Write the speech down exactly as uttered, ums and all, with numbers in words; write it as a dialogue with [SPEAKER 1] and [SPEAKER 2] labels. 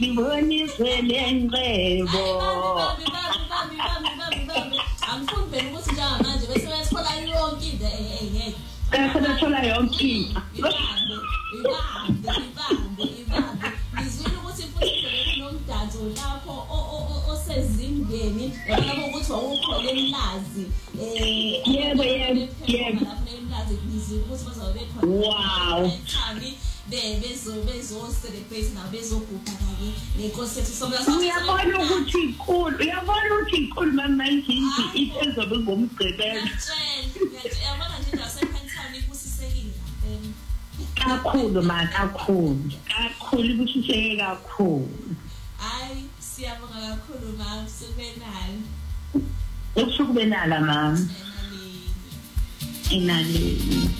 [SPEAKER 1] Ngiboniswe lencebo.
[SPEAKER 2] Angifuni phela ukuthi njengamanje bese bayathola yonke into eh
[SPEAKER 1] Kaya thola yonke into.
[SPEAKER 2] Ibambe, ibambe, ibambe, ibambe. Ngizwile ukuthi futhi nomdanso lapho osezingeni yabo ukuthi wawukhole elazi eh
[SPEAKER 1] yebo yebo yebo
[SPEAKER 2] lapho elazi ngizwile ukuthi bazobe bekhona.
[SPEAKER 1] Wow.
[SPEAKER 2] bezo bezo celebrate na bezogubha kake nenkosi yethu somla
[SPEAKER 1] uyabona ukuthi ikhulu uyabona ukuthi ikhulu mama izinto isezobe ngomgcibelo
[SPEAKER 2] yabona nje nasePentown ibusisekile
[SPEAKER 1] kakhulu ma kakhulu kakhulu ibusiseke kakhulu
[SPEAKER 2] hayi siyabonga kakhulu ma subenani
[SPEAKER 1] ukusukubenala mama
[SPEAKER 2] enalini
[SPEAKER 1] enalini